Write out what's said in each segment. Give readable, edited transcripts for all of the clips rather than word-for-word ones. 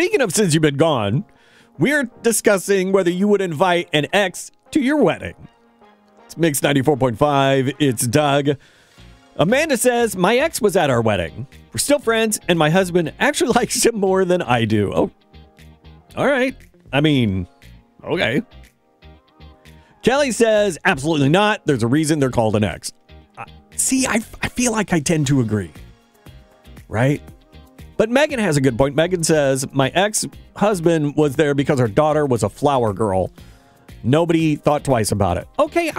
speaking of since you've been gone, we're discussing whether you would invite an ex to your wedding. It's Mix 94.5. It's Doug. Amanda says, my ex was at our wedding. We're still friends, and my husband actually likes him more than I do. Oh, all right. I mean, okay. Kelly says, absolutely not. There's a reason they're called an ex. See, I feel like I tend to agree. Right? But Megan has a good point. Megan says, my ex-husband was there because our daughter was a flower girl. Nobody thought twice about it. Okay,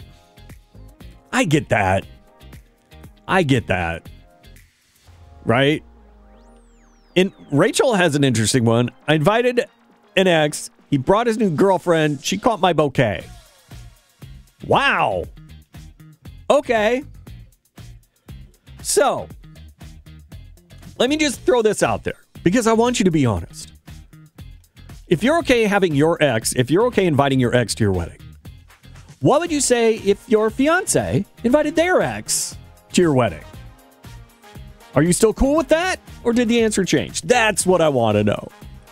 I get that. I get that. Right? And Rachel has an interesting one. I invited an ex. He brought his new girlfriend. She caught my bouquet. Wow. Okay. So, let me just throw this out there because I want you to be honest. If you're okay having your ex, if you're okay inviting your ex to your wedding, what would you say if your fiance invited their ex to your wedding? Are you still cool with that? Or did the answer change? That's what I want to know.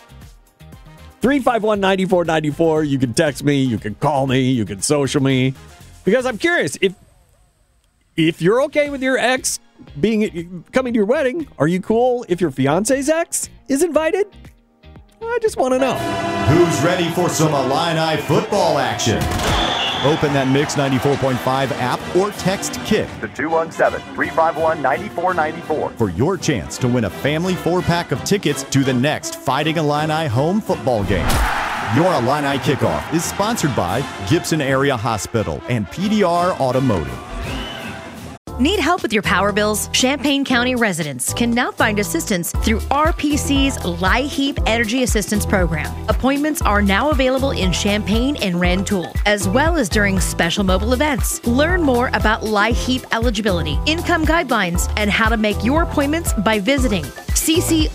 351-9494. You can text me. You can call me. You can social me. Because I'm curious, if you're okay with your ex coming to your wedding, are you cool if your fiance's ex is invited? I just want to know. Who's ready for some Illini football action? Open that Mix 94.5 app or text KICK to 217-351-9494 for your chance to win a family 4-pack of tickets to the next Fighting Illini home football game. Your Illini Kickoff is sponsored by Gibson Area Hospital and PDR Automotive. Need help with your power bills? Champaign County residents can now find assistance through RPC's LIHEAP Energy Assistance Program. Appointments are now available in Champaign and Rantoul, as well as during special mobile events. Learn more about LIHEAP eligibility, income guidelines, and how to make your appointments by visiting